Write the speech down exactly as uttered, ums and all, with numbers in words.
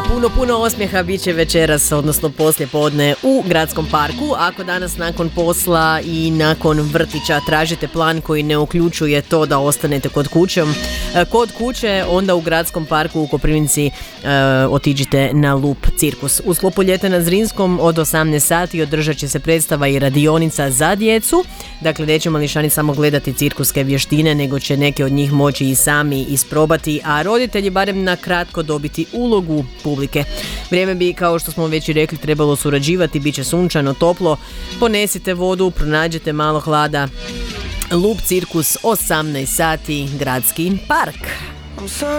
Puno, puno osmijeha bit će večeras, odnosno poslije podne u gradskom parku. Ako danas nakon posla i nakon vrtića tražite plan koji ne uključuje to da ostanete kod kuće, kod kuće, onda u gradskom parku u Koprivnici e, otiđite na Lup cirkus. U sklopu Ljeta na Zrinskom od osamnaest sati održat će se predstava i radionica za djecu. Dakle, neće mališani samo gledati cirkuske vještine, nego će neke od njih moći i sami isprobati, a roditelji barem na kratko dobiti ulogu publike. Vrijeme bi, kao što smo već i rekli, trebalo surađivati, bit će sunčano, toplo. Ponesite vodu, pronađete malo hlada. Lup cirkus, osamnaest sati, gradski park.